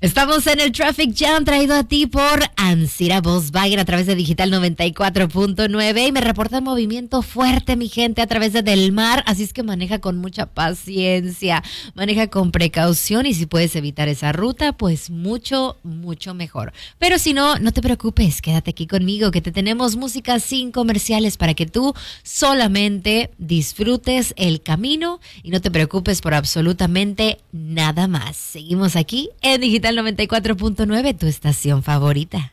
Estamos en el Traffic Jam traído a ti por Ancira Volkswagen a través de Digital 94.9 y me reporta movimiento fuerte, mi gente, a través de Del Mar, así es que maneja con mucha paciencia, maneja con precaución y si puedes evitar esa ruta, pues mucho, mucho mejor. Pero si no, no te preocupes, quédate aquí conmigo que te tenemos música sin comerciales para que tú solamente disfrutes el camino y no te preocupes por absolutamente nada más. Seguimos aquí en Digital 94.9, tu estación favorita.